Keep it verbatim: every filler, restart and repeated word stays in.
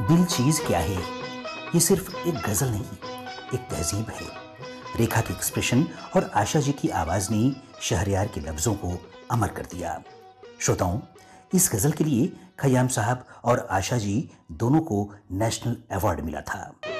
दिल चीज क्या है, ये सिर्फ एक गजल नहीं, एक तहजीब है। रेखा के एक्सप्रेशन और आशा जी की आवाज ने शहरयार के लफ्जों को अमर कर दिया। श्रोताओं, इस गजल के लिए खयाम साहब और आशा जी दोनों को नेशनल अवार्ड मिला था।